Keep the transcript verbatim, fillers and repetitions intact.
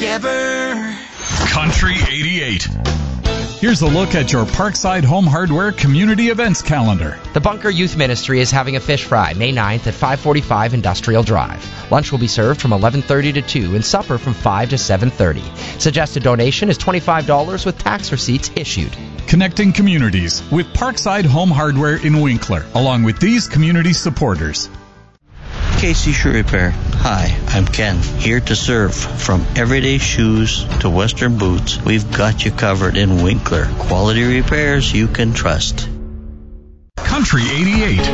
together. Country eighty-eight. Here's a look at your Parkside Home Hardware community events calendar. The Bunker Youth Ministry is having a fish fry May ninth at five forty-five Industrial Drive. Lunch will be served from eleven thirty to two and supper from five to seven thirty. Suggested donation is twenty-five dollars with tax receipts issued. Connecting communities with Parkside Home Hardware in Winkler, along with these community supporters. K C Shoe Repair. Hi, I'm Ken, here to serve. From everyday shoes to Western boots, we've got you covered in Winkler. Quality repairs you can trust. Country eighty-eight.